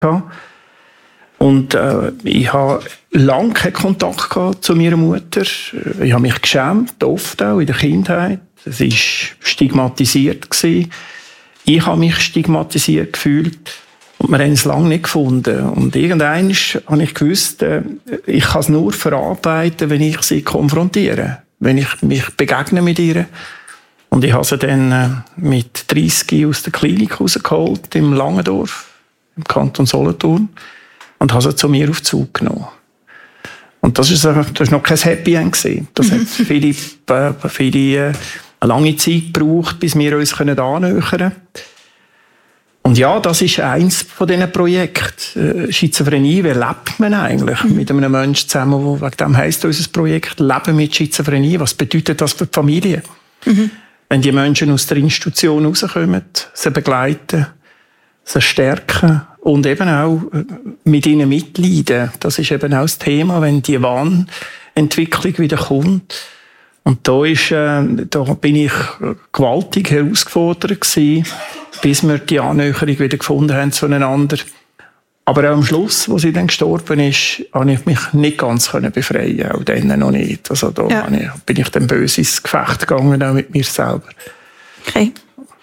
gehabt. Und ich habe lange keinen Kontakt gehabt zu meiner Mutter. Ich habe mich geschämt, oft auch in der Kindheit. Es war stigmatisiert. Ich habe mich stigmatisiert gefühlt. Und wir haben es lange nicht gefunden. Und irgendwann habe ich gewusst, ich kann es nur verarbeiten, wenn ich sie konfrontiere. Wenn ich mich begegne mit ihr. Und ich habe sie dann mit 30 aus der Klinik rausgeholt, im Langendorf, im Kanton Solothurn. Und habe sie zu mir auf den Zug genommen. Und das war noch kein Happy End gewesen. Das hat viele eine lange Zeit gebraucht, bis wir uns annähern können. Und ja, das ist eins von diesen Projekten. Schizophrenie, wie lebt man eigentlich mit einem Menschen zusammen? Wegen dem heisst unser Projekt «Leben mit Schizophrenie». Was bedeutet das für die Familie? Wenn die Menschen aus der Institution rauskommen, sie begleiten, sie stärken und eben auch mit ihnen mitleiden. Das ist eben auch das Thema, wenn die Wahnentwicklung wieder kommt. Und da bin ich gewaltig herausgefordert gewesen, bis wir die Annäherung wieder gefunden haben zueinander. Aber auch am Schluss, wo sie dann gestorben ist, konnte ich mich nicht ganz befreien. Auch dann noch nicht. Also da bin ich dann böse ins Gefecht gegangen, auch mit mir selber. Okay.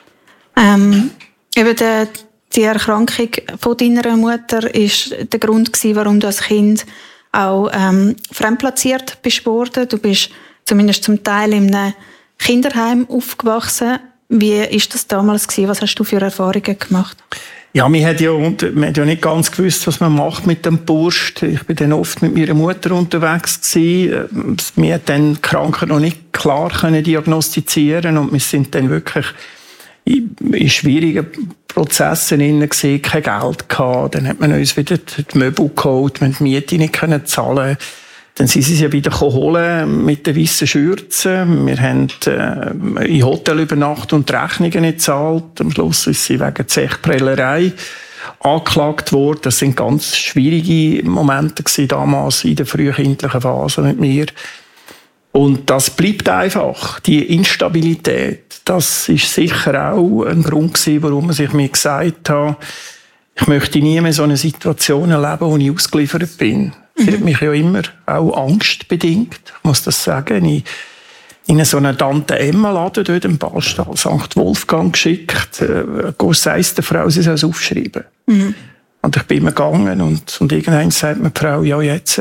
Eben die Erkrankung von deiner Mutter ist der Grund gewesen, warum du als Kind auch fremdplatziert bist worden. Du bist zumindest zum Teil in einem Kinderheim aufgewachsen. Wie ist das damals gewesen? Was hast du für Erfahrungen gemacht? Ja, man hat ja nicht ganz gewusst, was man macht mit dem Burst. Ich bin dann oft mit meiner Mutter unterwegs gewesen. Wir hat dann die Krankheit noch nicht klar diagnostizieren und wir sind dann wirklich in schwierigen Prozessen gesehen, kein Geld gehabt. Dann hat man uns wieder die Möbel geholt, wir haben die Miete nicht zahlen. Dann sind sie ja wieder holen mit den weißen Schürzen. Wir haben im Hotel übernachtet und die Rechnungen nicht gezahlt. Am Schluss ist sie wegen Zechprellerei angeklagt worden. Das sind ganz schwierige Momente gewesen, damals in der frühkindlichen Phase mit mir. Und das bleibt einfach. Die Instabilität, das ist sicher auch ein Grund gewesen, warum ich mir gesagt habe, ich möchte nie mehr so eine Situation erleben, wo ich ausgeliefert bin. Sie hat mich ja immer auch angstbedingt, ich muss das sagen, in so einen Tante-Emma-Laden dort im Ballstall St. Wolfgang geschickt. Sagst der Frau, sie soll es aufschreiben. Und ich bin immer gegangen und irgendwann sagt mir die Frau, ja, jetzt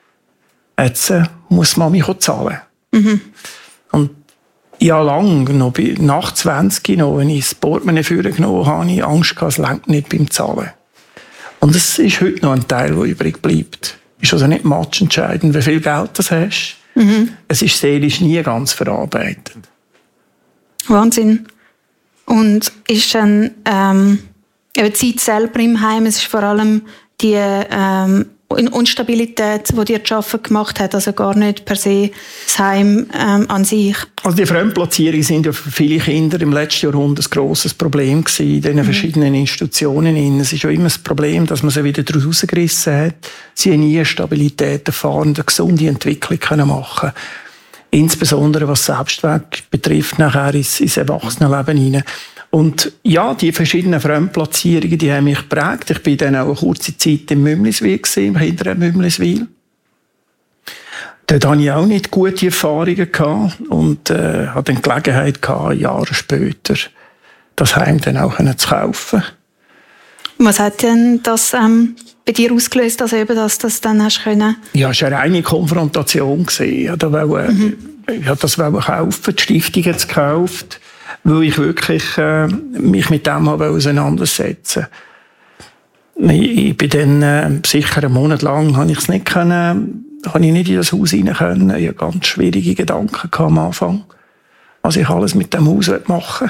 muss Mami zahlen. Und ja, lang, noch nach 20 noch, wenn ich das Portemonnaie genommen habe, habe ich Angst gehabt, es reicht nicht beim Zahlen. Und es ist heute noch ein Teil, der übrig bleibt. Es ist also nicht matchentscheidend, wie viel Geld du hast. Es ist seelisch nie ganz verarbeitet. Wahnsinn. Und ist dann die Zeit selber im Heim, es ist vor allem die Instabilität, die dir zu arbeiten gemacht hat, also gar nicht per se das Heim an sich. Also die Fremdplatzierungen sind ja für viele Kinder im letzten Jahrhundert ein grosses Problem gewesen, in diesen verschiedenen Institutionen. Es ist ja immer das Problem, dass man sie wieder daraus rausgerissen hat. Sie haben nie Stabilität erfahren, eine gesunde Entwicklung machen können. Insbesondere was Selbstwert betrifft, nachher ins Erwachsenenleben hinein. Und ja, die verschiedenen Fremdplatzierungen, die haben mich geprägt. Ich war dann auch eine kurze Zeit im Mümliswil, im Kinderheim Mümliswil. Dort hatte ich auch nicht gute Erfahrungen gehabt und hatte dann die Gelegenheit gehabt, Jahre später das Heim dann auch zu kaufen. Was hat denn das bei dir ausgelöst, dass eben das dann hast können? Ja, es war eine reine Konfrontation. Ich wollte das kaufen, die Stiftung hat es gekauft, weil ich wirklich mich mit dem auseinandersetzen wollte. Ich bin dann sicher einen Monat lang habe ich nicht in das Haus rein können. Ich hatte ganz schwierige Gedanken am Anfang, was ich alles mit dem Haus machen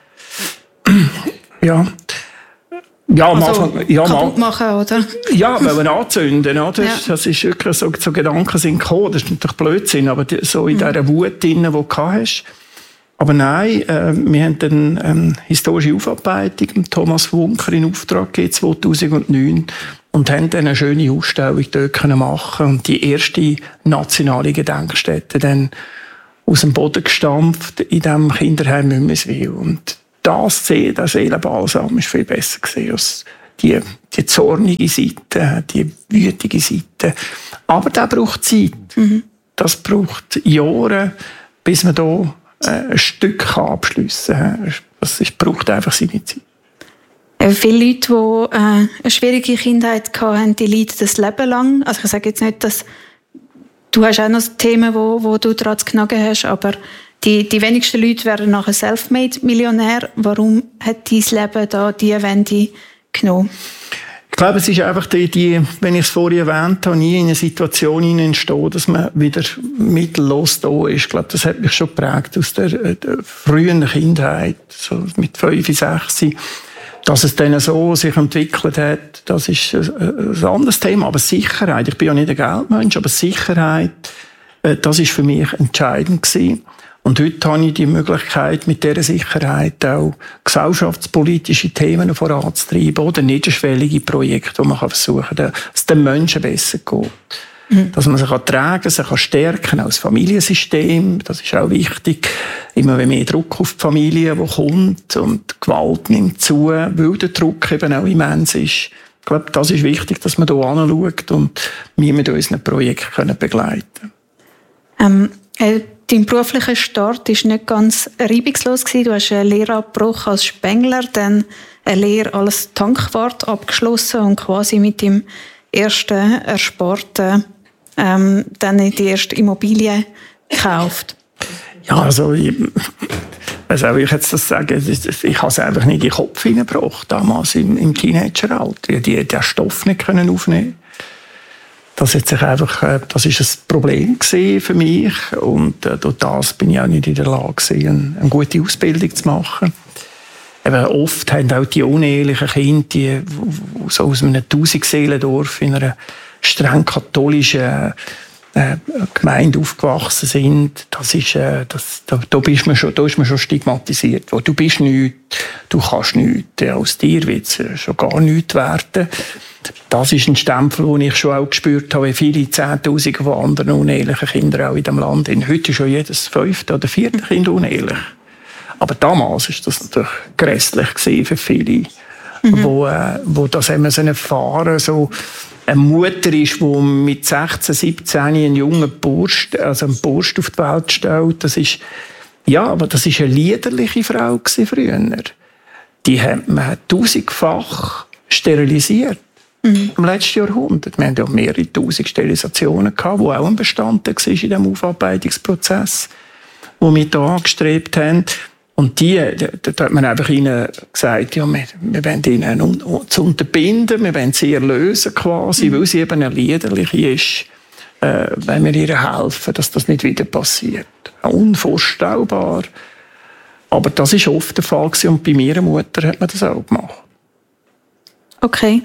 will. Ja, am Anfang, kaputt machen, oder? Ja, wollen anzünden, oder? Ja. Das ist wirklich so Gedanken sind gekommen. Das ist natürlich Blödsinn, aber so in dieser Wut drin, die du hast. Aber nein, wir haben dann eine historische Aufarbeitung mit Thomas Wunker in Auftrag gegeben, 2009, und haben dann eine schöne Ausstellung dort machen und die erste nationale Gedenkstätte dann aus dem Boden gestampft in diesem Kinderheim Mümliswil. Und der Seelenbalsam war viel besser als die zornige Seite, die wütige Seite. Aber das braucht Zeit. Das braucht Jahre, bis man da ein Stück abschliessen kann. Das braucht einfach seine Zeit. Viele Leute, die eine schwierige Kindheit hatten, die leiden das Leben lang. Also ich sage jetzt nicht, dass du hast auch noch Themen, wo du daran zu knagen hast, aber die wenigsten Leute werden nachher Selfmade-Millionär. Warum hat dein Leben da diese Wende genommen? Ich glaube, es ist einfach wenn ich es vorhin erwähnt habe, nie in eine Situation entstehen, dass man wieder mittellos da ist. Ich glaube, das hat mich schon geprägt aus der frühen Kindheit, so mit 5, 6. Dass es dann so sich entwickelt hat, das ist ein anderes Thema. Aber Sicherheit, ich bin ja nicht ein Geldmensch, aber Sicherheit, das ist für mich entscheidend gewesen. Und heute habe ich die Möglichkeit, mit dieser Sicherheit auch gesellschaftspolitische Themen voranzutreiben oder niederschwellige Projekte, wo man versuchen kann, dass es den Menschen besser geht. Dass man sich tragen kann, sich stärken als Familiensystem. Das ist auch wichtig. Immer mehr Druck auf die Familie, der kommt, und die Gewalt nimmt zu, weil der Druck eben auch immens ist. Ich glaube, das ist wichtig, dass man hier anschaut und wir mit unseren Projekten begleiten können. Dein beruflicher Start war nicht ganz reibungslos. Du hast einen Lehrabbruch als Spengler, dann eine Lehre als Tankwart abgeschlossen und quasi mit dem ersten Ersparten dann die erste Immobilie gekauft. Ja, also was soll ich jetzt das sagen? Ich habe es einfach nicht in den Kopf hineingebracht, damals im Teenageralter. Ich konnte den Stoff nicht aufnehmen. Das ist ein Problem für mich, und durch das bin ich auch nicht in der Lage, eine gute Ausbildung zu machen. Eben oft haben auch die unehelichen Kinder, die so aus einem 1000-Seelendorf in einer streng katholischen Gemeinde aufgewachsen sind, da ist man schon stigmatisiert. Du bist nichts, du kannst nichts, aus dir wird es schon gar nichts werden. Das ist ein Stempel, den ich schon auch gespürt habe, wie viele Zehntausende von anderen unehelichen Kindern auch in diesem Land sind. Heute ist schon jedes 5. oder 4. Kind unehelich. Aber damals war das natürlich grässlich für viele, wo das haben müssen erfahren, so eine Mutter ist, die mit 16, 17 einen jungen Bursch auf die Welt stellt. Das ist eine liederliche Frau früher. Die hat man 1000-fach sterilisiert. Im letzten Jahrhundert. Wir hatten ja mehrere 1000 Sterilisationen gehabt, die auch ein Bestandteil war in diesem Aufarbeitungsprozess, den wir hier angestrebt haben. Und da hat man einfach ihnen gesagt, ja, wir wollen ihnen zu unterbinden, wir wollen sie erlösen quasi, weil sie eben eine liederliche ist, wenn wir ihr helfen, dass das nicht wieder passiert. Unvorstellbar. Aber das war oft der Fall gewesen, und bei meiner Mutter hat man das auch gemacht. Okay.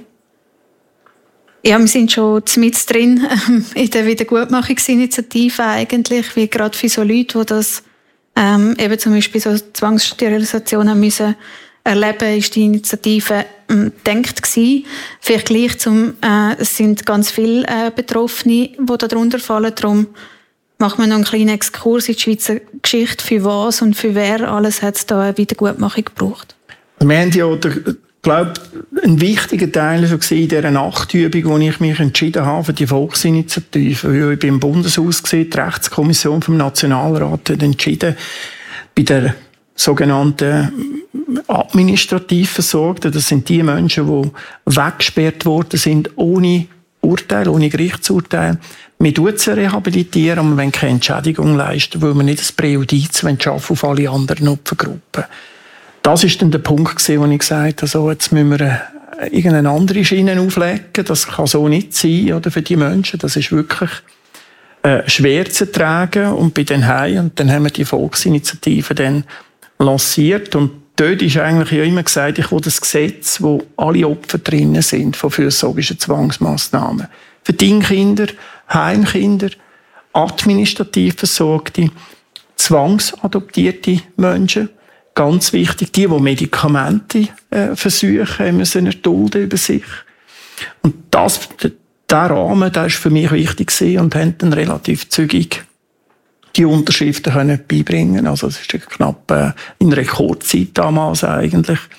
Ja, wir sind schon mit drin in der Wiedergutmachungsinitiative eigentlich, wie gerade für so Leute, die das eben zum Beispiel so Zwangssterilisationen müssen erleben, ist die Initiative gedacht gewesen. Vielleicht gleich es sind ganz viele Betroffene, die darunter fallen. Darum machen wir noch einen kleinen Exkurs in die Schweizer Geschichte. Für was und für wer alles hat es da eine Wiedergutmachung gebraucht? Wir haben ja, glaube, ein wichtiger Teil war in dieser Nachtübung, wo ich mich entschieden habe für die Volksinitiative. Ich bin im Bundeshaus, die Rechtskommission vom Nationalrat hat entschieden, bei der sogenannten Administrativversorgten, das sind die Menschen, die weggesperrt worden sind, ohne Urteil, ohne Gerichtsurteil. Wir tun sie rehabilitieren, aber wir wollen keine Entschädigung leisten, weil wir nicht das Präjudiz schaffen auf alle anderen Opfergruppen. Das war dann der Punkt, wo ich gesagt habe, so, jetzt müssen wir irgendeine andere Schiene auflegen. Das kann so nicht sein, oder, für die Menschen. Das ist wirklich schwer zu tragen. Und bei den Heim, und dann haben wir die Volksinitiative dann lanciert. Und dort ist eigentlich ja immer gesagt, ich will das Gesetz, wo alle Opfer drinnen sind von fürsorglichen Zwangsmassnahmen. Verdingkinder, Heimkinder, administrativ versorgte, zwangsadoptierte Menschen. Ganz wichtig, die Medikamente versuchen, müssen erdulden über sich. Und der Rahmen, der ist für mich wichtig gewesen, und haben dann relativ zügig die Unterschriften können beibringen. Also es ist knapp in Rekordzeit damals eigentlich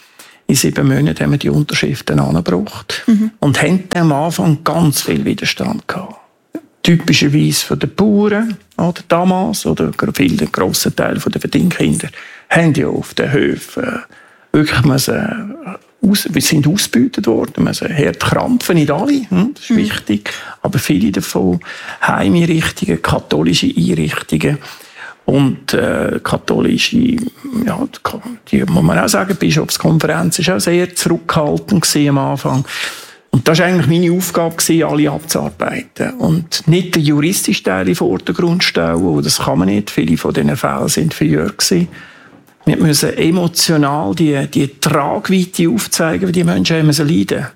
In 7 Monaten haben wir die Unterschriften angebracht und haben am Anfang ganz viel Widerstand gehabt. Typischerweise von den Bauern oder damals, oder viele grossen Teil der Verdingkinder, haben ja auf den Höfen wirklich wir sind ausgebeutet worden, wir sind hart krampfen, nicht alle, das ist wichtig, aber viele davon Heimeinrichtungen, katholische Einrichtungen und katholische, ja, die muss man auch sagen, die Bischofskonferenz war auch sehr zurückhaltend am Anfang. Und das war eigentlich meine Aufgabe, alle abzuarbeiten. Und nicht den juristischen Teil in den Vordergrund stellen, das kann man nicht. Viele von diesen Fällen sind verjährt gewesen. Wir müssen emotional die Tragweite aufzeigen, wie die Menschen haben müssen leiden.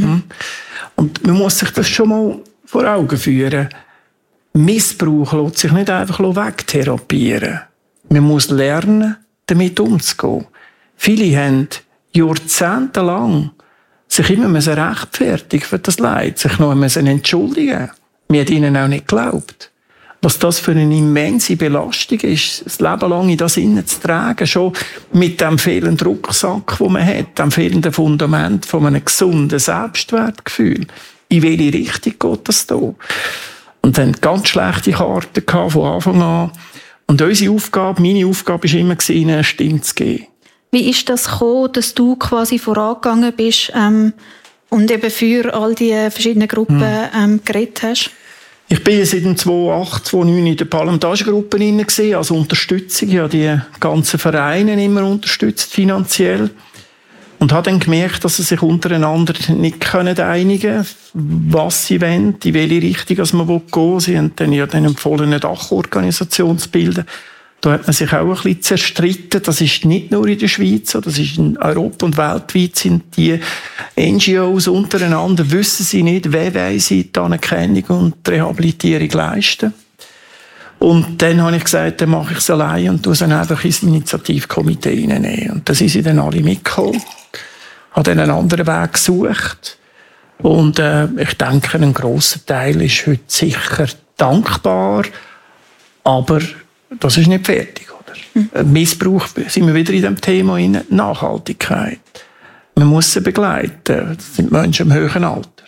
Und man muss sich das schon mal vor Augen führen. Missbrauch lässt sich nicht einfach wegtherapieren. Man muss lernen, damit umzugehen. Viele haben jahrzehntelang sich immer rechtfertigen für das Leid, sich noch entschuldigen. Wir haben ihnen auch nicht geglaubt. Was das für eine immense Belastung ist, das Leben lang in das Innen zu tragen, schon mit dem fehlenden Rucksack, den man hat, dem fehlenden Fundament von einem gesunden Selbstwertgefühl. In welche Richtung geht das da? Und dann ganz schlechte Karten gehabt von Anfang an. Und unsere Aufgabe, meine Aufgabe, war immer, ihnen eine Stimme zu geben. Wie ist das gekommen, dass du quasi vorangegangen bist und eben für all die verschiedenen Gruppen geredet hast? Ich bin seit 2008, 2009 in der parlamentarischen Gruppe als Unterstützung. Ich habe die ganzen Vereine immer unterstützt, finanziell. Und habe dann gemerkt, dass sie sich untereinander nicht einigen können, was sie wollen, in welche Richtung man gehen will. Sie haben dann ja empfohlen, eine Dachorganisation zu bilden. Da hat man sich auch ein bisschen zerstritten. Das ist nicht nur in der Schweiz so, das ist in Europa und weltweit sind die NGOs untereinander, wissen sie nicht, wer wollen sie die Anerkennung und die Rehabilitierung leisten. Und dann habe ich gesagt, dann mache ich es allein und tue es dann einfach ins Initiativkomitee reinnehmen. Und da sind sie dann alle mitgekommen. Habe dann einen anderen Weg gesucht. Und ich denke, ein grosser Teil ist heute sicher dankbar, aber das ist nicht fertig, oder? Missbrauch, sind wir wieder in dem Thema rein. Nachhaltigkeit. Man muss sie begleiten. Das sind Menschen im höheren Alter.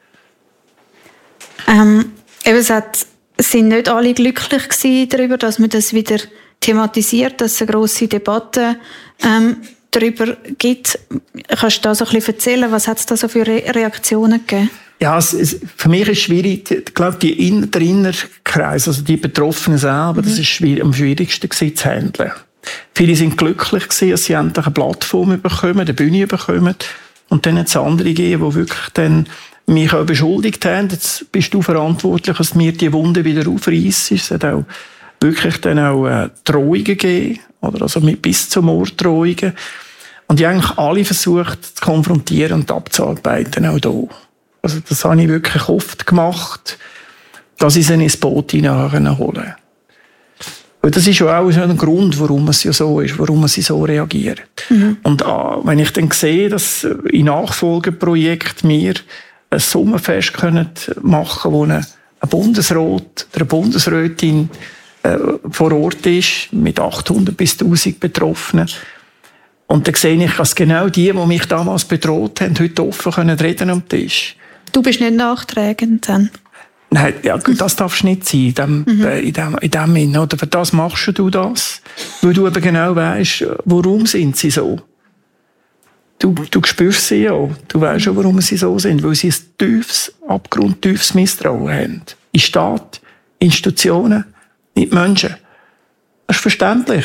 Es sind nicht alle glücklich gewesen darüber, dass man das wieder thematisiert, dass es eine grosse Debatte darüber gibt. Kannst du da so ein bisschen erzählen, was hat es da so für Reaktionen gegeben? Ja, für mich ist es schwierig, ich glaube, der Innerkreis, also die Betroffenen selber, das ist am schwierigsten gewesen, zu handeln. Viele sind glücklich gewesen, dass sie endlich eine Plattform bekommen, eine Bühne bekommen. Und dann hat es andere gegeben, die wirklich dann mich auch beschuldigt haben. Jetzt bist du verantwortlich, dass mir die Wunde wieder aufreissen. Es hat auch wirklich dann auch Drohungen gegeben, oder also bis zu Morddrohungen. Und ich habe eigentlich alle versucht zu konfrontieren und abzuarbeiten, auch hier. Also das habe ich wirklich oft gemacht, dass ich sie ins Boot hineinholen konnte. Und das ist ja auch so ein Grund, warum es ja so ist, warum sie so reagieren. Und wenn ich dann sehe, dass in Nachfolgeprojekten wir ein Sommerfest machen können, wo ein Bundesrat oder eine Bundesrätin vor Ort ist, mit 800 bis 1000 Betroffenen. Und dann sehe ich, dass genau die mich damals bedroht haben, heute offen reden am Tisch. Du bist nicht nachtragend dann? Nein, ja, das darfst nicht sein, in dem Sinne. Oder für das machst du das, weil du eben genau weisst, warum sind sie so. Du spürst sie ja. Du weisst schon, warum sie so sind. Weil sie ein abgrundtiefes Misstrauen haben. In Staat, Institutionen, nicht Menschen. Das ist verständlich.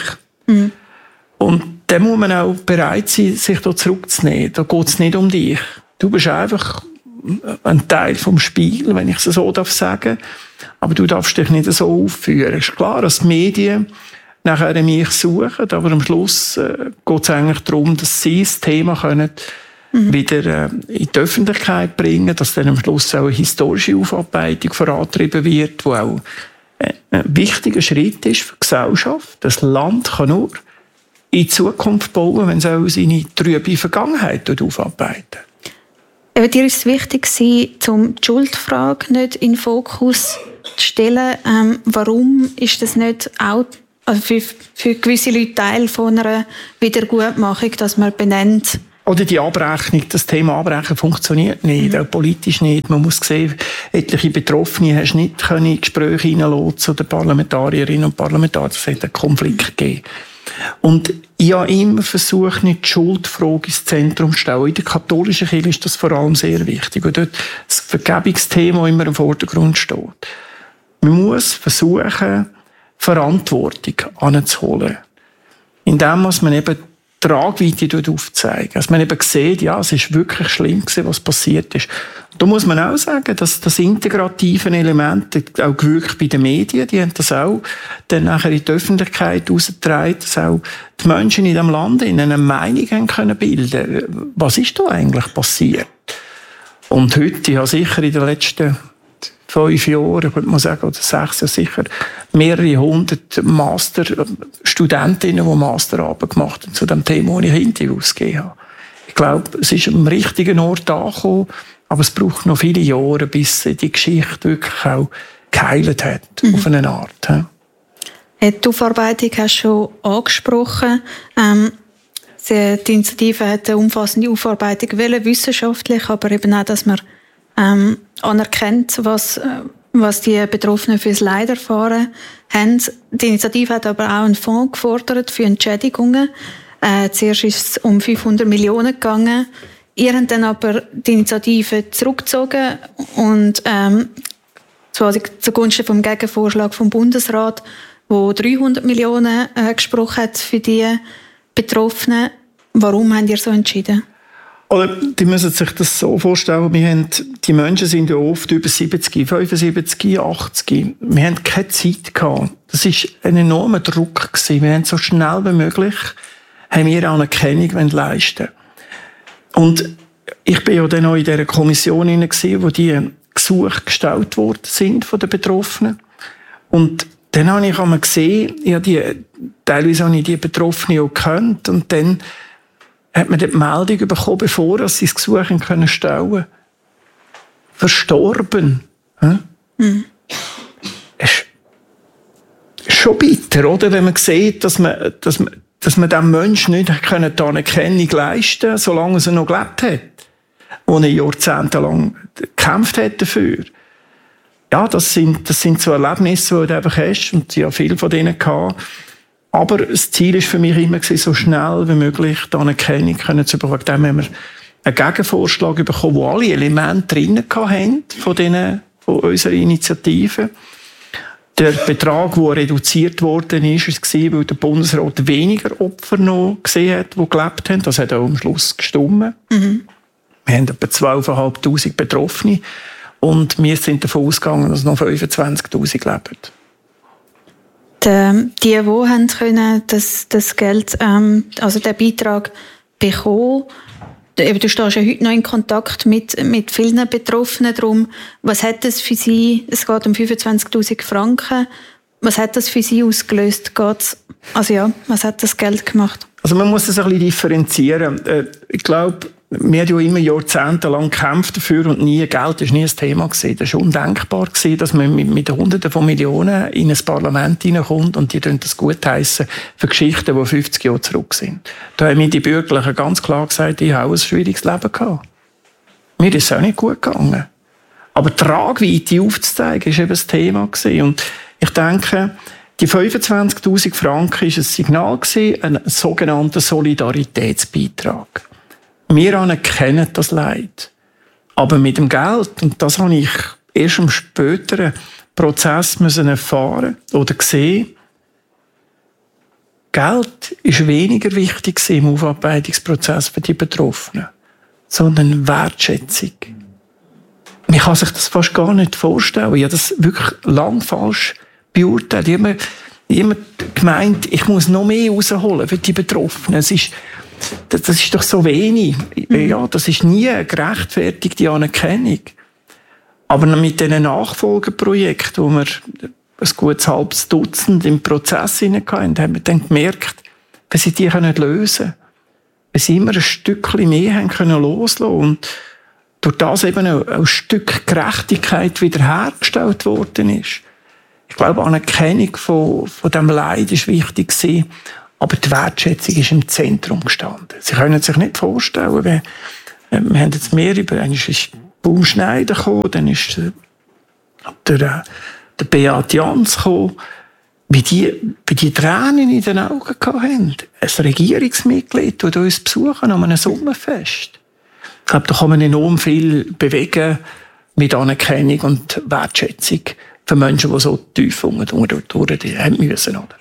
Und dann muss man auch bereit sein, sich da zurückzunehmen. Da geht es nicht um dich. Du bist einfach ein Teil vom Spiel, wenn ich es so sagen darf. Aber du darfst dich nicht so aufführen. Es ist klar, dass die Medien nachher mich suchen, aber am Schluss geht es eigentlich darum, dass sie das Thema können wieder in die Öffentlichkeit bringen, dass dann am Schluss auch eine historische Aufarbeitung vorangetrieben wird, die auch ein wichtiger Schritt ist für die Gesellschaft. Das Land kann nur in Zukunft bauen, wenn es auch seine trübe Vergangenheit aufarbeiten. Dir ist es wichtig, die Schuldfrage nicht in den Fokus zu stellen. Warum ist das nicht auch für gewisse Leute Teil von einer Wiedergutmachung, dass man benennt, Oder die Abrechnung, das Thema Abbrechen funktioniert nicht, auch politisch nicht. Man muss sehen, etliche Betroffene hast nicht in Gespräche hineinlotsen oder Parlamentarierinnen und Parlamentarier. Es hat einen Konflikt gegeben. Und ich habe immer versucht, nicht die Schuldfrage ins Zentrum zu stellen. In der katholischen Kirche ist das vor allem sehr wichtig. Und dort das Vergebungsthema immer im Vordergrund steht. Man muss versuchen, Verantwortung anzuholen. Indem man eben Tragweite aufzeigen. Dass man eben sieht, ja, es ist wirklich schlimm gewesen, was passiert ist. Da muss man auch sagen, dass das integrative Element auch gewirkt bei den Medien, die haben das auch dann nachher in die Öffentlichkeit herausgetragen, dass auch die Menschen in diesem Land eine Meinung haben können bilden. Was ist da eigentlich passiert? Und heute, ich habe sicher in den letzten 5 Jahren, ich würde mal sagen, oder 6 Jahre sicher, mehrere hundert Studentinnen, die Masterarbeit gemacht haben zu dem Thema, das ich Interviews gegeben habe. Ich glaube, es ist am richtigen Ort angekommen, aber es braucht noch viele Jahre, bis die Geschichte wirklich auch geheilt hat, auf eine Art. Die Aufarbeitung hast du schon angesprochen. Die Initiative hat eine umfassende Aufarbeitung wissenschaftlich, aber eben auch, dass man anerkennt, was die Betroffenen für das Leid erfahren haben. Die Initiative hat aber auch einen Fonds gefordert für Entschädigungen. Zuerst ist es um 500 Millionen gegangen. Ihr habt dann aber die Initiative zurückgezogen und quasi zugunsten vom Gegenvorschlag vom Bundesrat, wo 300 Millionen gesprochen hat für die Betroffenen. Warum habt ihr so entschieden? Oder die müssen sich das so vorstellen, die Menschen sind ja oft über 70, 75, 80. Wir haben keine Zeit gehabt. Das war ein enormer Druck gewesen. Wir haben so schnell wie möglich Anerkennung leisten. Und ich bin ja dann auch in dieser Kommission gewesen, wo die Gesuche gestellt worden sind von den Betroffenen. Und dann habe ich einmal gesehen, teilweise habe ich die Betroffenen auch gekannt. Und dann hat man die Meldung bekommen, bevor sie das Gesuch stellen können. Verstorben. Es ist schon bitter, oder? Wenn man sieht, dass man dem Menschen nicht die Anerkennung leisten konnte, solange er noch gelebt hat. Und er jahrzehntelang gekämpft hat dafür. Ja, das sind so Erlebnisse, die du einfach hast. Und ich habe viele von denen gehabt. Aber das Ziel war für mich immer, so schnell wie möglich die Anerkennung zu bekommen. Dann haben wir einen Gegenvorschlag bekommen, wo alle Elemente drin hatten von unserer Initiative. Der Betrag, der reduziert worden ist, war, weil der Bundesrat weniger Opfer noch gesehen hat, die gelebt haben. Das hat auch am Schluss gestimmt. Wir haben etwa 12'500 Betroffene und wir sind davon ausgegangen, dass noch 25'000 leben. Die haben können das Geld, also den Beitrag bekommen. Du stehst ja heute noch in Kontakt mit vielen Betroffenen darum. Was hat das für sie? Es geht um 25'000 Franken. Was hat das für sie ausgelöst? Was hat das Geld gemacht? Also man muss das ein bisschen differenzieren. Ich glaube, wir haben ja immer jahrzehntelang gekämpft dafür und Geld war nie ein Thema gewesen. Das war undenkbar gewesen, dass man mit Hunderten von Millionen in ein Parlament hineinkommt und die das gutheissen für Geschichten, die 50 Jahre zurück sind. Da haben mir die Bürgerlichen ganz klar gesagt, ich habe ein schwieriges Leben gehabt. Mir ist es auch nicht gut gegangen. Aber die Tragweite aufzuzeigen, war eben das Thema gewesen. Und ich denke, die 25'000 Franken war ein Signal gewesen, ein sogenannter Solidaritätsbeitrag. Wir anerkennen das Leid. Aber mit dem Geld, und das habe ich erst im späteren Prozess erfahren oder gesehen, Geld ist weniger wichtig im Aufarbeitungsprozess für die Betroffenen, sondern Wertschätzung. Man kann sich das fast gar nicht vorstellen. Ich habe das wirklich lang falsch beurteilt. Ich habe immer gemeint, ich muss noch mehr rausholen für die Betroffenen. Das ist doch so wenig. Ja, das ist nie eine gerechtfertigte Anerkennung. Aber mit diesen Nachfolgeprojekten, wo wir ein gutes halbes Dutzend im Prozess hatten, haben wir dann gemerkt, wenn sie die lösen können, wenn sie immer ein Stückchen mehr haben können loslassen und durch das eben auch ein Stück Gerechtigkeit wiederhergestellt worden ist. Ich glaube, Anerkennung von diesem Leid war wichtig gewesen. Aber die Wertschätzung ist im Zentrum gestanden. Sie können sich nicht vorstellen, wir haben jetzt mehr über, eigentlich ist Paul Schneider gekommen, dann ist der Beat Jans gekommen, wie die Tränen in den Augen hatten. Ein Regierungsmitglied, das uns besuchen an einem Sommerfest. Ich glaube, da kann man enorm viel bewegen mit Anerkennung und Wertschätzung für Menschen, die so tief durch haben müssen. Oder?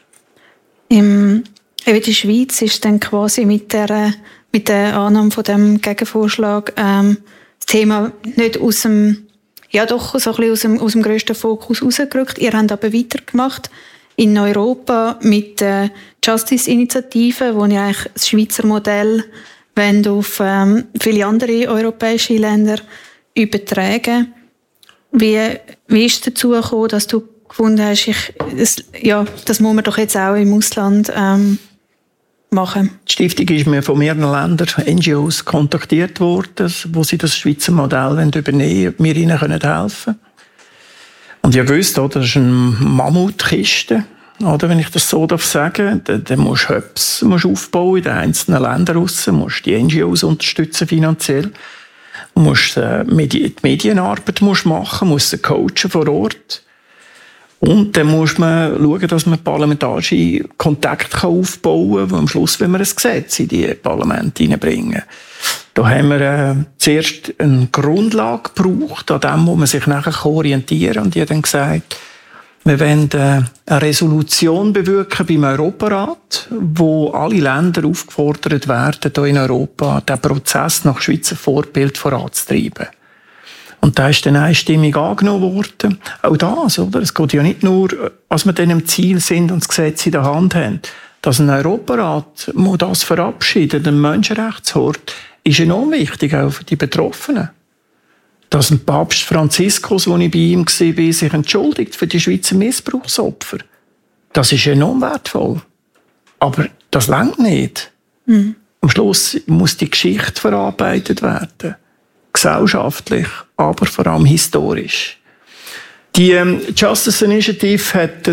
In der Schweiz ist dann quasi mit der Annahme von dem Gegenvorschlag das Thema nicht aus dem, ja doch so ein bisschen aus dem grössten Fokus rausgerückt. Ihr habt aber weitergemacht in Europa mit der Justice-Initiative, wo ihr eigentlich das Schweizer Modell auf viele andere europäische Länder übertragen. Wie ist es dazu gekommen, dass du gefunden hast, das muss man doch jetzt auch im Ausland machen? Die Stiftung ist mir von mehreren Ländern, NGOs, kontaktiert worden, wo sie das Schweizer Modell übernehmen wollen, ob wir ihnen helfen können. Und ich wusste, das ist eine Mammutkiste. Oder, wenn ich das so sagen darf, dann musst du Hubs aufbauen in den einzelnen Ländern raus, musst die NGOs unterstützen finanziell, musst die Medienarbeit machen, musst sie coachen vor Ort. Und dann muss man schauen, dass man parlamentarische Kontakte aufbauen kann, am Schluss, wenn wir ein Gesetz in die Parlamente hineinbringen. Da haben wir zuerst eine Grundlage gebraucht, an dem, wo man sich nachher orientieren kann. Und ich habe dann gesagt, wir wollen eine Resolution bewirken beim Europarat, wo alle Länder aufgefordert werden, hier in Europa den Prozess nach Schweizer Vorbild voranzutreiben. Und da ist dann einstimmig angenommen worden. Auch das, oder? Es geht ja nicht nur, als wir dann im Ziel sind und das Gesetz in der Hand haben. Dass ein Europarat das verabschiedet, ein Menschenrechtsort, ist enorm wichtig, auch für die Betroffenen. Dass ein Papst Franziskus, als ich bei ihm war, sich entschuldigt für die Schweizer Missbrauchsopfer. Das ist enorm wertvoll. Aber das reicht nicht. Mhm. Am Schluss muss die Geschichte verarbeitet werden. Gesellschaftlich, aber vor allem historisch. Die Justice Initiative hat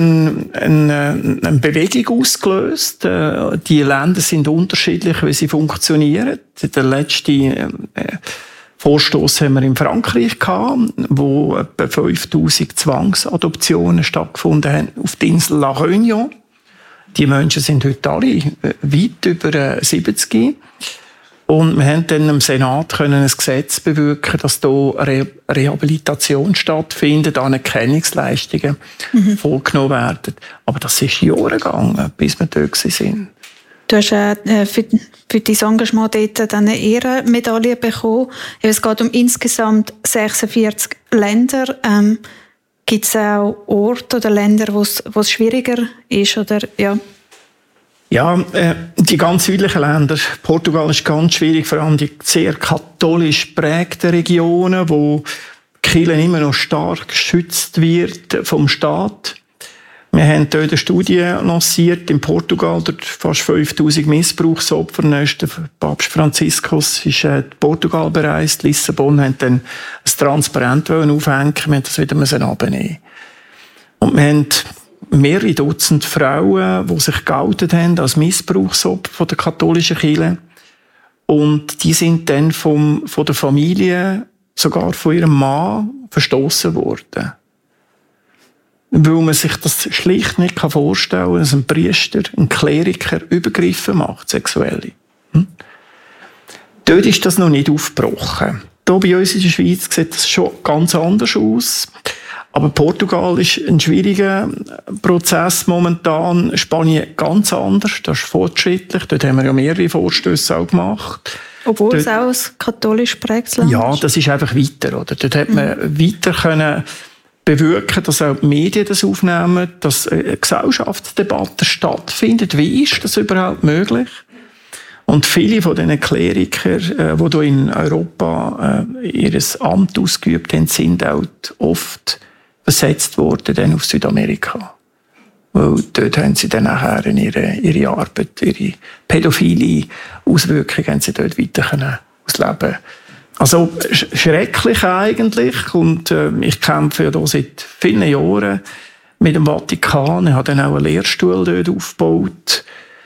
eine Bewegung ausgelöst. Die Länder sind unterschiedlich, wie sie funktionieren. Der letzte Vorstoß haben wir in Frankreich gehabt, wo etwa 5000 Zwangsadoptionen stattgefunden haben auf der Insel La Réunion. Die Menschen sind heute alle weit über 70. Und wir haben dann im Senat ein Gesetz bewirken, dass hier Rehabilitation stattfindet, Anerkennungsleistungen vorgenommen werden. Aber das ist Jahre gegangen, bis wir dort waren. Du hast für dein Engagement dort eine Ehrenmedaille bekommen. Es geht um insgesamt 46 Länder. Gibt es auch Orte oder Länder, wo es schwieriger ist? Oder, ja? Ja, die ganz südlichen Länder. Portugal ist ganz schwierig, vor allem die sehr katholisch geprägten Regionen, wo die Kirche immer noch stark geschützt wird vom Staat. Wir haben dort eine Studie lanciert in Portugal, dort fast 5000 Missbrauchsopfer. Dann ist der Papst Franziskus in Portugal bereist. Lissabon haben dann ein Transparent aufhängen. Wir haben das wieder abnehmen. Und wir haben mehrere Dutzend Frauen, die sich geoutet haben als Missbrauchsopfer von der katholischen Kirche. Und die sind dann von der Familie, sogar von ihrem Mann, verstoßen worden. Weil man sich das schlicht nicht vorstellen kann, dass ein Priester, ein Kleriker Übergriffe macht, sexuelle. Dort ist das noch nicht aufgebrochen. Hier bei uns in der Schweiz sieht das schon ganz anders aus. Aber Portugal ist ein schwieriger Prozess momentan. Spanien ganz anders, das ist fortschrittlich. Dort haben wir ja mehrere Vorstöße auch gemacht. Obwohl es auch ein katholisch geprägtes Land ist. Ja, das ist einfach weiter. Oder? Dort hat man weiter können bewirken, dass auch die Medien das aufnehmen, dass eine Gesellschaftsdebatte stattfindet. Wie ist das überhaupt möglich? Und viele von diesen Klerikern, die hier in Europa ihr Amt ausgeübt haben, sind auch oft versetzt worden dann auf Südamerika. Weil dort haben sie dann nachher ihre Arbeit, ihre pädophile Auswirkungen haben sie dort weiter ausleben. Also schrecklich eigentlich. Und ich kämpfe ja hier seit vielen Jahren mit dem Vatikan. Ich habe dann auch einen Lehrstuhl dort aufgebaut.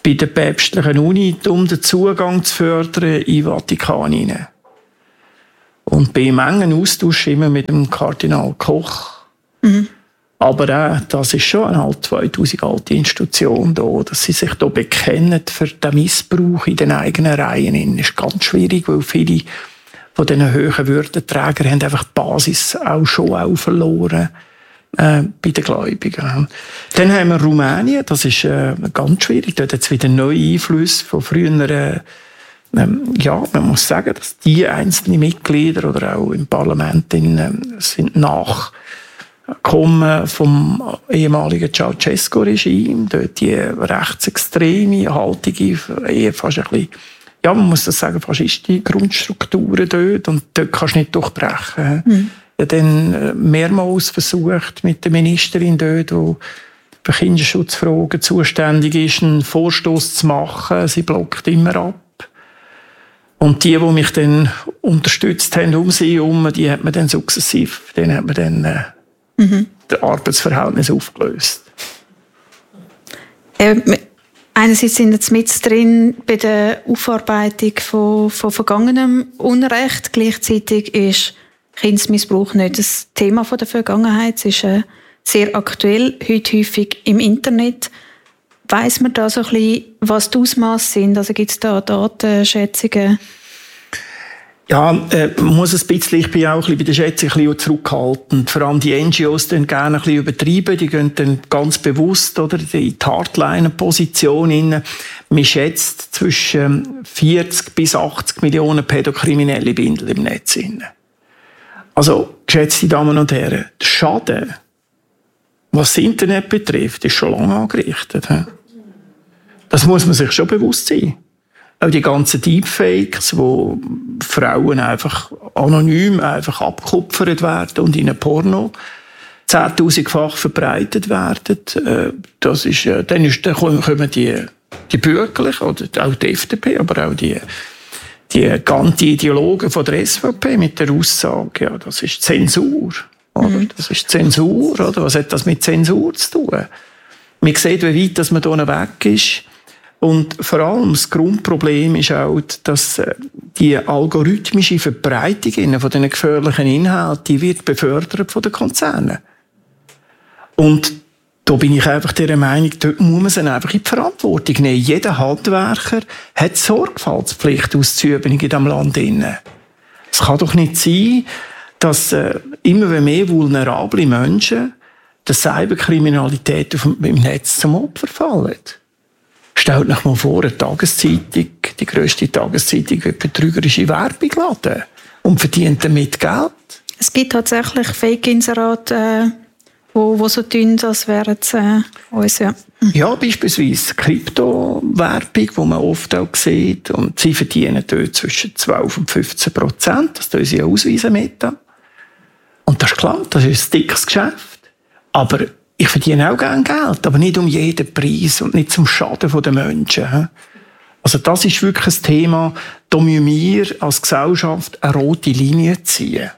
bei der päpstlichen Uni, um den Zugang zu fördern in den Vatikan hinein. Und bei einem engen Austausch immer mit dem Kardinal Koch. Mhm. Aber auch, das ist schon eine 2000 alte Institution da, dass sie sich da bekennen für den Missbrauch in den eigenen Reihen. Das ist ganz schwierig, weil viele von diesen hohen Würdenträgern haben einfach die Basis auch verloren bei den Gläubigen. Dann haben wir Rumänien, das ist ganz schwierig. Dort hat es wieder neue Einflüsse von früheren. Ja, man muss sagen, dass die einzelnen Mitglieder oder auch im Parlament sind Nachkommen vom ehemaligen Ceausescu-Regime. Dort die rechtsextreme, haltige, fast ein bisschen, ja, man muss das sagen, faschistische Grundstrukturen dort. Und dort kannst du nicht durchbrechen. Mhm. Ich habe dann mehrmals versucht, mit der Ministerin dort, die für Kinderschutzfragen zuständig ist, einen Vorstoß zu machen. Sie blockt immer ab. Und die mich dann unterstützt haben, die hat man dann sukzessiv, das Arbeitsverhältnis aufgelöst. Einerseits sind jetzt mit drin bei der Aufarbeitung von vergangenem Unrecht. Gleichzeitig ist Kindesmissbrauch nicht das Thema der Vergangenheit. Es ist sehr aktuell, heute häufig im Internet. Weiss man da so ein bisschen, was die Ausmaße sind? Also gibt es da Datenschätzungen? Ja, man muss ein bisschen, ich bin auch ein bisschen bei der Schätzung ein bisschen zurückhaltend. Vor allem die NGOs dann gerne ein bisschen übertreiben. Die gehen dann ganz bewusst oder, in die Hardliner-Position rein. Man schätzt zwischen 40 bis 80 Millionen pädokriminelle Bindel im Netz. Also, geschätzte Damen und Herren, der Schaden, was das Internet betrifft, ist schon lange angerichtet. Das muss man sich schon bewusst sein. Auch die ganzen Deepfakes, wo Frauen einfach anonym einfach abgekupfert werden und in ein Porno 10.000-fach verbreitet werden. Dann kommen die Bürgerlichen, oder auch die FDP, aber auch die Ganti-Ideologen von der SVP mit der Aussage, ja, das ist Zensur. Oder? Das ist Zensur, oder? Was hat das mit Zensur zu tun? Man sieht, wie weit dass man hier weg ist. Und vor allem das Grundproblem ist auch, dass die algorithmische Verbreitung von diesen gefährlichen Inhalten, die wird befördert von den Konzernen. Und da bin ich einfach der Meinung, dort muss man sie einfach in die Verantwortung nehmen. Jeder Handwerker hat Sorgfaltspflicht auszuüben in diesem Land. Es kann doch nicht sein, dass immer mehr vulnerable Menschen der Cyberkriminalität im Netz zum Opfer fallen. Stellt euch mal vor, eine Tageszeitung, die grösste Tageszeitung, wird betrügerische Werbung laden und verdient damit Geld. Es gibt tatsächlich Fake-Inserate, wo so tun, als wären es uns, ja. Ja, beispielsweise Kryptowerbung, die man oft auch sieht. Und sie verdienen dort zwischen 12% und 15%. Das tun sie ja ausweisen mit. Und das ist klar, das ist ein dickes Geschäft. Aber ich verdiene auch gerne Geld, aber nicht um jeden Preis und nicht zum Schaden der Menschen. Also das ist wirklich ein Thema, da müssen wir als Gesellschaft eine rote Linie ziehen.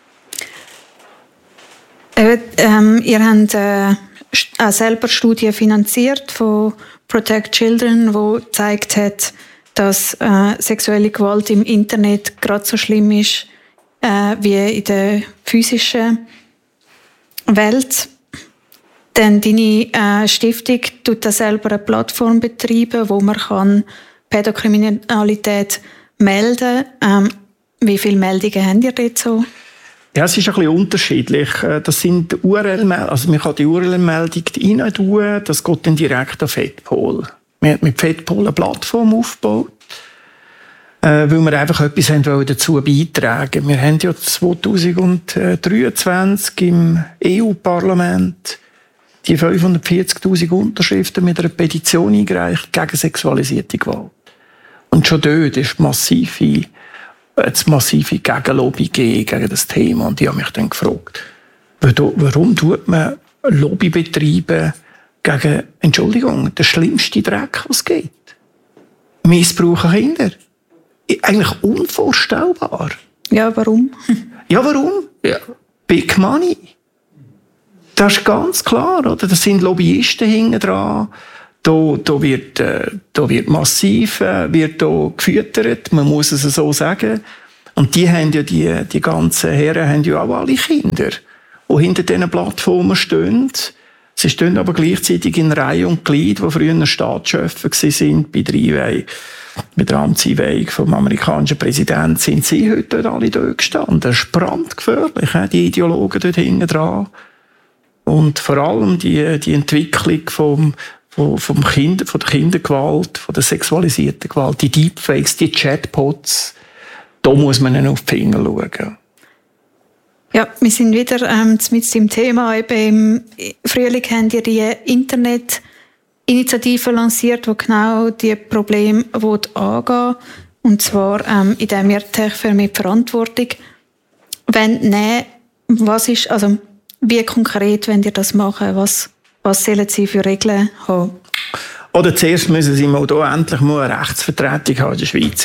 Ihr habt auch selber Studien finanziert von Protect Children, die gezeigt hat, dass sexuelle Gewalt im Internet gerade so schlimm ist wie in der physischen Welt. Denn deine Stiftung tut da selber eine Plattform betreiben, wo man kann Pädokriminalität melden kann. Wie viele Meldungen habt ihr dort so? Ja, es ist ein bisschen unterschiedlich. Das sind URL-Meldungen, also man kann die URL-Meldung rein tun, das geht dann direkt an FedPol. Wir haben mit FedPol eine Plattform aufgebaut, weil wir einfach etwas dazu beitragen wollten. Wir haben ja 2023 im EU-Parlament die 540.000 Unterschriften mit einer Petition eingereicht gegen sexualisierte Gewalt. Und schon dort ist massive Gegenlobby gegen das Thema. Und die haben mich dann gefragt, warum tut man Lobby betreiben gegen, Entschuldigung, der schlimmste Dreck, was es gibt? Missbrauch an Kinder. Eigentlich unvorstellbar. Ja, warum? Ja, warum? Ja. Big Money. Das ist ganz klar, oder? Das sind Lobbyisten hinten dran. Da wird massiv wird da gefüttert, man muss es so sagen. Und die haben ja die ganzen Herren haben ja auch alle Kinder, die hinter diesen Plattformen stehen. Sie stehen aber gleichzeitig in Reihe und Glied, die früher Staatschefs waren, bei der Amtseinweihung vom amerikanischen Präsidenten sind sie heute dort alle dort gestanden. Das ist brandgefährlich, die Ideologen dort hinten dran. Und vor allem die Entwicklung von der Kindergewalt, von der sexualisierten Gewalt, die Deepfakes, die Chatbots, da muss man dann auf die Finger schauen. Ja, wir sind wieder mit dem Thema. Eben im Frühling haben die Internetinitiative lanciert, die genau diese Probleme angehen will. Und zwar, indem wir für mit Verantwortung nehmen. Wie konkret wollt ihr das machen? Was sollen sie für Regeln haben? Oder zuerst müssen sie mal hier endlich mal eine Rechtsvertretung haben in der Schweiz.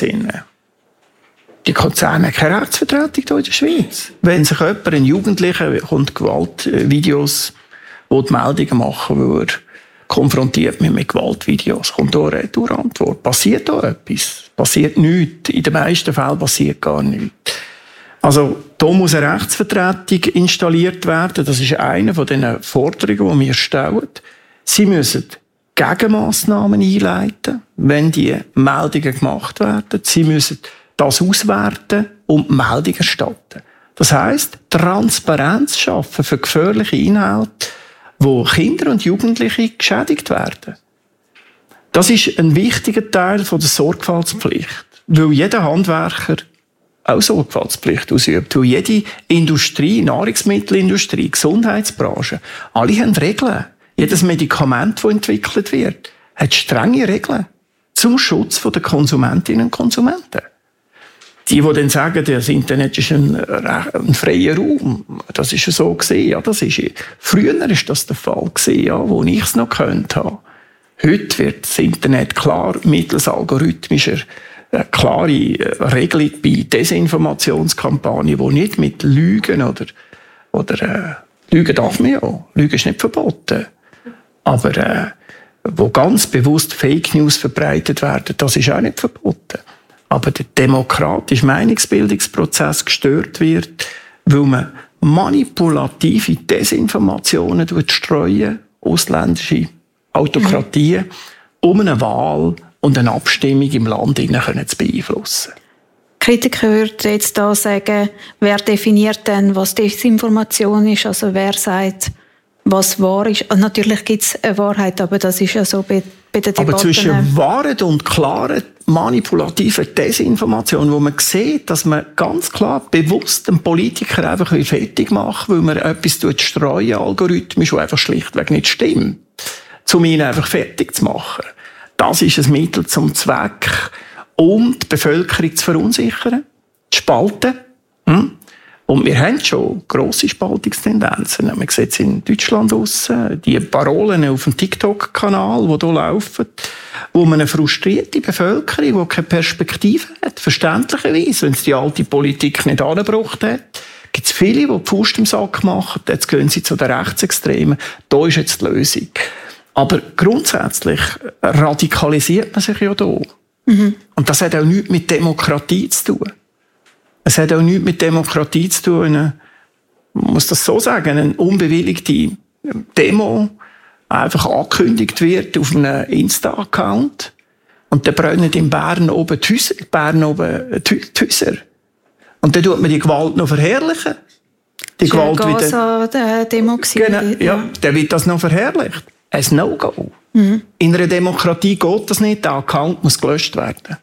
Die Konzerne haben keine Rechtsvertretung hier in der Schweiz. Wenn sich jemand, ein Jugendlicher, kommt Gewaltvideos, die Meldungen machen würde, konfrontiert mit Gewaltvideos, kommt da eine Antwort. Passiert da etwas? Passiert nichts. In den meisten Fällen passiert gar nichts. Also, da muss eine Rechtsvertretung installiert werden. Das ist eine von den Forderungen, die wir stellen. Sie müssen Gegenmassnahmen einleiten, wenn die Meldungen gemacht werden. Sie müssen das auswerten und Meldungen erstatten. Das heisst, Transparenz schaffen für gefährliche Inhalte, wo Kinder und Jugendliche geschädigt werden. Das ist ein wichtiger Teil der Sorgfaltspflicht, weil jeder Handwerker auch Sorgfaltspflicht ausübt. Weil jede Industrie, Nahrungsmittelindustrie, Gesundheitsbranche, alle haben Regeln. Jedes Medikament, das entwickelt wird, hat strenge Regeln zum Schutz der Konsumentinnen und Konsumenten. Die dann sagen, das Internet ist ein freier Raum, das ist so gesehen. Ja, früher war das der Fall gewesen, ja, wo ich es noch könnte haben. Heute wird das Internet klar mittels algorithmischer klare Regelung bei Desinformationskampagnen, die nicht mit Lügen oder Lügen darf man ja, Lügen ist nicht verboten, aber wo ganz bewusst Fake News verbreitet werden, das ist auch nicht verboten. Aber der demokratische Meinungsbildungsprozess gestört wird, weil man manipulative Desinformationen streuen, ausländische Autokratien, um eine Wahl und eine Abstimmung im Land zu beeinflussen. Kritiker würden jetzt da sagen, wer definiert denn, was Desinformation ist? Also wer sagt, was wahr ist? Und natürlich gibt es eine Wahrheit, aber das ist ja so bei den Debatten. Aber zwischen Wahrheit und klaren manipulativen Desinformation, wo man sieht, dass man ganz klar bewusst einen Politiker einfach fertig macht, weil man etwas streuen, algorithmisch, was einfach schlichtweg nicht stimmt, um ihn einfach fertig zu machen. Das ist ein Mittel zum Zweck, um die Bevölkerung zu verunsichern, zu spalten. Und wir haben schon grosse Spaltungstendenzen. Man sieht es in Deutschland aus, die Parolen auf dem TikTok-Kanal, die hier laufen, wo man eine frustrierte Bevölkerung, die keine Perspektive hat, verständlicherweise, wenn es die alte Politik nicht angebracht hat, gibt es viele, die die Faust im Sack machen, jetzt gehen sie zu den Rechtsextremen, da ist jetzt die Lösung. Aber grundsätzlich radikalisiert man sich ja hier. Und das hat auch nichts mit Demokratie zu tun. Es hat auch nichts mit Demokratie zu tun. Man muss das so sagen, eine unbewilligte Demo einfach angekündigt wird auf einem Insta-Account und dann brennen in Bern oben die Häuser. Und dann tut man die Gewalt noch verherrlichen. Die Gewalt wieder. Demo genau, ja, dann wird das noch verherrlicht. Ein No-Go. In einer Demokratie geht das nicht. Der Account muss gelöscht werden.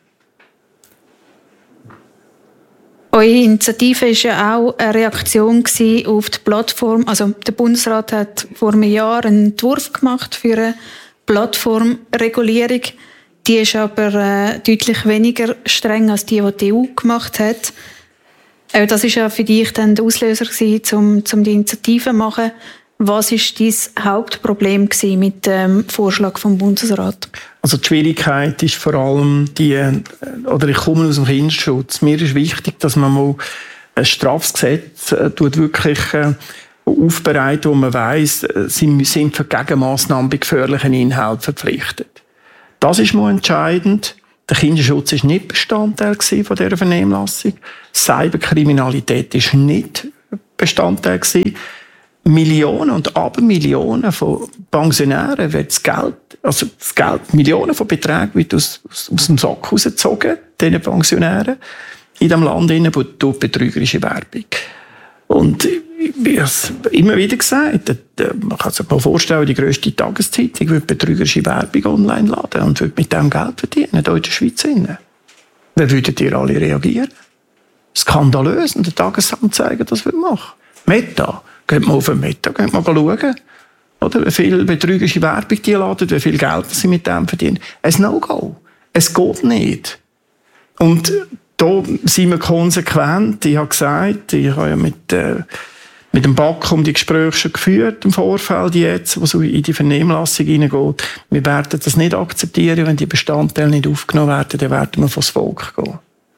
Eure Initiative war ja auch eine Reaktion auf die Plattform. Also der Bundesrat hat vor einem Jahr einen Entwurf gemacht für eine Plattformregulierung. Die ist aber deutlich weniger streng als die EU gemacht hat. Das war ja für dich dann der Auslöser, um die Initiative zu machen. Was war dein Hauptproblem mit dem Vorschlag vom Bundesrat? Also die Schwierigkeit ist vor allem ich komme aus dem Kinderschutz. Mir ist wichtig, dass man mal ein Strafgesetz wirklich aufbereitet, wo man weiss, sie sind für Gegenmaßnahmen bei gefährlichen Inhalten verpflichtet. Das ist mal entscheidend. Der Kinderschutz war nicht Bestandteil von dieser Vernehmlassung. Cyberkriminalität war nicht Bestandteil. Millionen und Abermillionen von Pensionären wird das Geld, Millionen von Beträgen wird aus dem Sack rausgezogen, diesen Pensionären, in diesem Land durch betrügerische Werbung. Und ich habe es immer wieder gesagt, man kann sich mal vorstellen, die grösste Tageszeitung würde betrügerische Werbung online laden und würde mit dem Geld verdienen, hier in der Schweiz. Wie würdet ihr alle reagieren? Skandalös, und der Tagesanzeiger das würde machen. Meta. Geht mal auf den Meta, geht mal schauen, oder? Wie viel betrügerische Werbung die laden, wie viel Geld sie mit dem verdienen. Ein No-Go. Es geht nicht. Und da sind wir konsequent. Ich habe gesagt, ich habe ja mit dem BAK die Gespräche schon geführt im Vorfeld jetzt, wo so in die Vernehmlassung hineingeht. Wir werden das nicht akzeptieren, wenn die Bestandteile nicht aufgenommen werden, dann werden wir vors Volk gehen.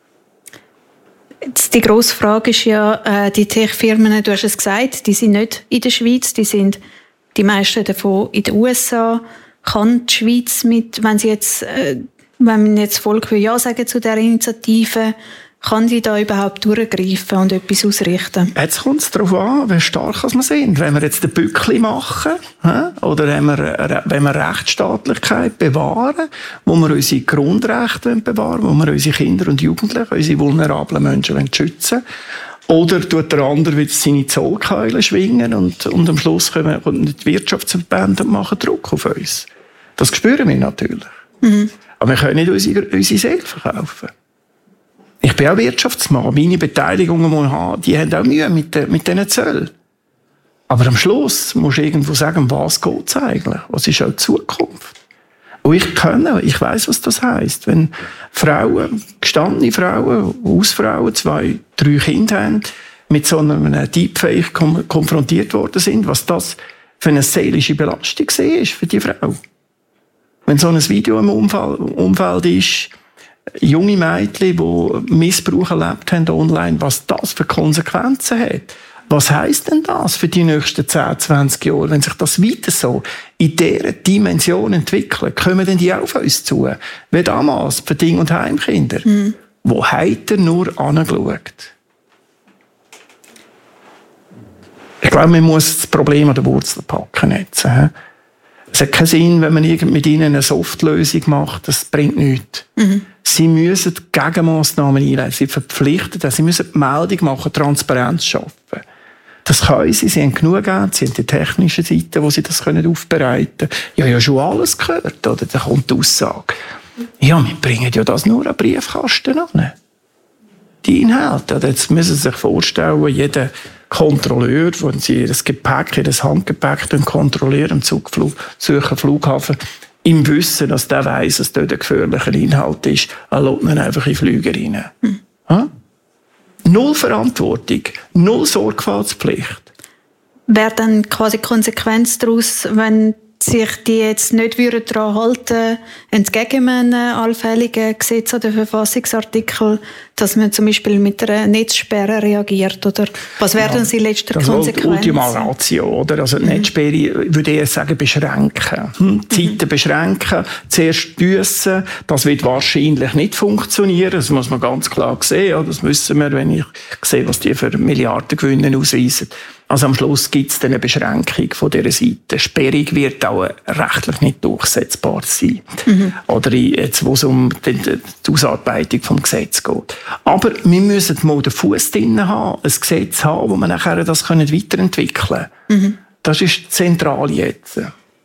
Die grosse Frage ist ja, die Tech-Firmen, du hast es gesagt, die sind nicht in der Schweiz, die sind die meisten davon in den USA. Kann die Schweiz wenn man jetzt Volk Ja sagen zu dieser Initiative, kann die da überhaupt durchgreifen und etwas ausrichten? Jetzt kommt es darauf an, wie stark wir sind. Wenn wir jetzt den Bückli machen, oder wenn wir Rechtsstaatlichkeit bewahren, wo wir unsere Grundrechte bewahren, wo wir unsere Kinder und Jugendlichen, unsere vulnerablen Menschen schützen wollen, oder tut der andere wieder seine Zollkeule schwingen und am Schluss kommen die Wirtschaftsverbände und machen Druck auf uns. Das spüren wir natürlich. Mhm. Aber wir können nicht unsere Seele verkaufen. Ich bin auch Wirtschaftsmann. Meine Beteiligungen, die ich habe, die haben auch Mühe mit diesen Zöllen. Aber am Schluss musst du irgendwo sagen, was geht es eigentlich? Was ist auch die Zukunft? Und ich weiss, was das heisst. Wenn Frauen, gestandene Frauen, Hausfrauen, 2, 3 Kinder haben, mit so einem Deepfake konfrontiert worden sind, was das für eine seelische Belastung ist für die Frau. Wenn so ein Video im Umfeld ist, junge Mädchen, die Missbrauch erlebt haben online, was das für Konsequenzen hat. Was heisst denn das für die nächsten 10, 20 Jahre, wenn sich das weiter so in dieser Dimension entwickelt? Kommen denn die auch auf uns zu? Wie damals für Ding- und Heimkinder? Mhm. Wo hat er nur angeschaut? Ich glaube, man muss das Problem an der Wurzel packen jetzt. Es hat keinen Sinn, wenn man mit ihnen eine Softlösung macht. Das bringt nichts. Mhm. Sie müssen Gegenmaßnahmen einleiten. Sie verpflichten, sie müssen die Meldung machen, Transparenz schaffen. Das können sie. Sie haben genug Geld. Sie haben die technische Seite, wo sie das aufbereiten können. Ich habe ja schon alles gehört. Oder? Da kommt die Aussage. Ja, wir bringen ja das nur an Briefkasten an. Die Inhalte. Jetzt müssen Sie sich vorstellen, jeder Kontrolleur, wenn Sie das Gepäck, das Handgepäck kontrollieren, suchen Flughafen, im Wissen, dass der weiss, dass dort ein gefährlicher Inhalt ist, lässt man einfach in Flüge rein. Hm. Null Verantwortung, null Sorgfaltspflicht. Wäre dann quasi Konsequenz daraus, wenn sich die jetzt nicht daran halten, entgegen einem allfälligen Gesetz oder Verfassungsartikel, dass man zum Beispiel mit einer Netzsperre reagiert? Oder was wären die letzten Konsequenzen? Ultima Ratio, oder? Also die Netzsperre würde ich sagen, beschränken. Zeiten beschränken, zuerst büssen. Das wird wahrscheinlich nicht funktionieren. Das muss man ganz klar sehen. Das wissen wir, wenn ich sehe, was die für Milliardengewinne ausweisen. Also am Schluss gibt es eine Beschränkung von dieser Seite. Sperrung wird auch rechtlich nicht durchsetzbar sein. Mhm. Oder jetzt, wo es um die Ausarbeitung des Gesetzes geht. Aber wir müssen mal den Fuß drin haben, ein Gesetz haben, wo wir nachher das weiterentwickeln können. Mhm. Das ist zentral jetzt.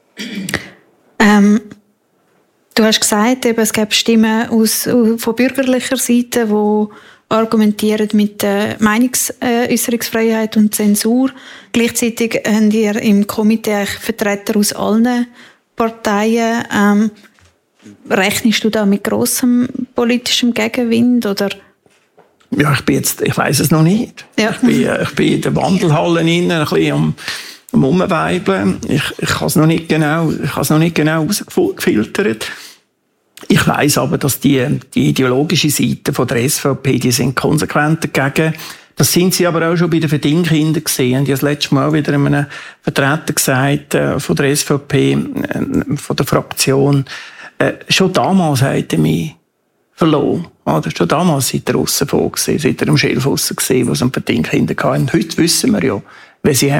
Du hast gesagt, es gibt Stimmen von bürgerlicher Seite, die argumentieren mit der Meinungsäußerungsfreiheit und Zensur. Gleichzeitig habt ihr im Komitee Vertreter aus allen Parteien. Rechnest du da mit grossem politischem Gegenwind? Oder? Ja, ich weiss es noch nicht. Ja. Ich bin in den Wandelhallen ein bisschen am Umweibeln. Ich habe es noch nicht genau herausgefiltert. Ich weiss aber, dass die ideologische Seite von der SVP, die sind konsequent dagegen. Das sind sie aber auch schon bei den Verdingkindern gesehen. Ich habe das letzte Mal wieder einem Vertreter gesagt, von der SVP, von der Fraktion, schon damals hat er mich verloren. Oder? Schon damals seid ihr aussen vor gewesen, seid ihr am Schilf aussen gewesen, wo es um Verdingkinder hatten. Heute wissen wir ja, wer sie haben.